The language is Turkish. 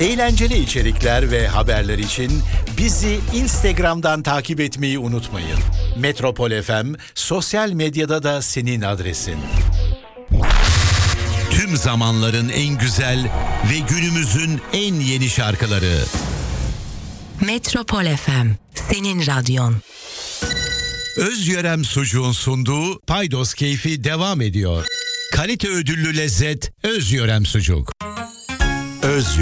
Eğlenceli içerikler ve haberler için bizi Instagram'dan takip etmeyi unutmayın. Metropol FM sosyal medyada da senin adresin. Tüm zamanların en güzel ve günümüzün en yeni şarkıları. Metropol FM, senin radyon. Özyörem Sucuğun sunduğu Paydos Keyfi devam ediyor. Kalite ödüllü lezzet Özyörem Sucuk. Özyörem.